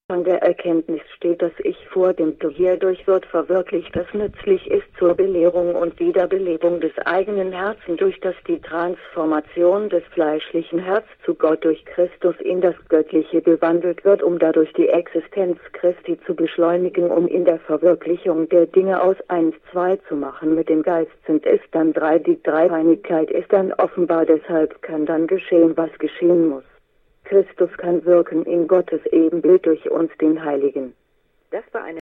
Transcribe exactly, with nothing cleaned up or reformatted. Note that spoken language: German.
An der Erkenntnis steht das Ich vor dem Du. Hierdurch wird verwirklicht, das nützlich ist zur Belehrung und Wiederbelebung des eigenen Herzens, durch das die Transformation des fleischlichen Herz zu Gott durch Christus in das Göttliche gewandelt wird, um dadurch die Existenz Christi zu beschleunigen, um in der Verwirklichung der Dinge aus eins zwei zu machen. Mit dem Geist sind es dann drei, die Dreieinigkeit ist dann offenbar, deshalb kann dann geschehen, was geschehen muss. Christus kann wirken in Gottes Ebenbild durch uns, den Heiligen. Das war eine